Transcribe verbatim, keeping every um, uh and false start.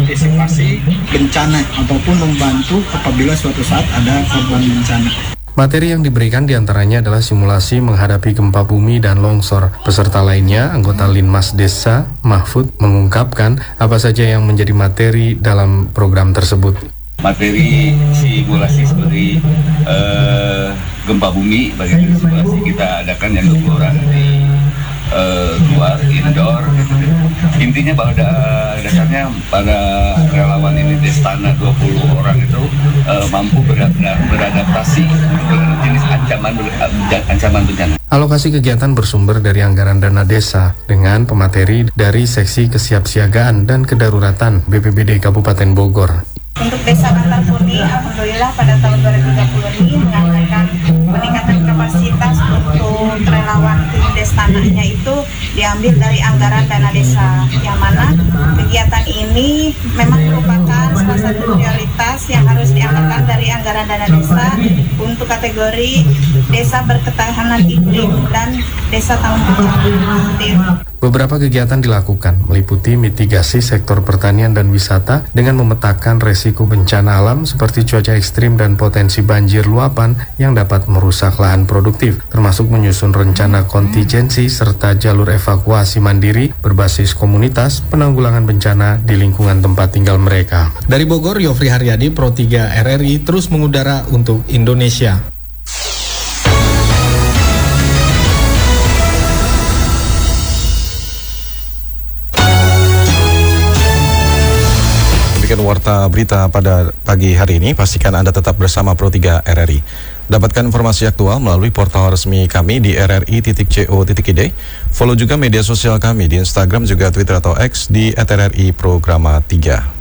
mengantisipasi bencana ataupun membantu apabila suatu saat ada korban bencana. Materi yang diberikan diantaranya adalah simulasi menghadapi gempa bumi dan longsor. Peserta lainnya, anggota Linmas Desa, Mahfud, mengungkapkan apa saja yang menjadi materi dalam program tersebut. Materi simulasi seperti uh, gempa bumi, bagian simulasi kita adakan yang dua orang di uh, luar, indoor. Intinya pada dasarnya para relawan ini Destana dua puluh orang itu uh, mampu beradaptasi dengan jenis ancaman ancaman bencana. Alokasi kegiatan bersumber dari anggaran dana desa dengan pemateri dari Seksi Kesiapsiagaan dan Kedaruratan B P B D Kabupaten Bogor. Untuk Desa Bantar Putih, alhamdulillah pada tahun dua ribu tiga puluh ini menganggarkan peningkatan kapasitas untuk relawan tim Destananya itu diambil dari anggaran dana desa, yang mana kegiatan ini memang merupakan salah satu prioritas yang harus dianggarkan dari anggaran dana desa untuk kategori desa berketahanan iklim dan desa tangguh bencana. Beberapa kegiatan dilakukan, meliputi mitigasi sektor pertanian dan wisata dengan memetakan resiko bencana alam seperti cuaca ekstrim dan potensi banjir luapan yang dapat merusak lahan produktif, termasuk menyusun rencana kontingensi serta jalur evakuasi mandiri berbasis komunitas penanggulangan bencana di lingkungan tempat tinggal mereka. Dari Bogor, Yofri Haryadi, Pro tiga R R I terus mengudara untuk Indonesia. Demikian warta berita pada pagi hari ini. Pastikan Anda tetap bersama Pro tiga R R I. Dapatkan informasi aktual melalui portal resmi kami di r r i titik co titik i d. Follow juga media sosial kami di Instagram juga Twitter atau X di at r r i programa tiga.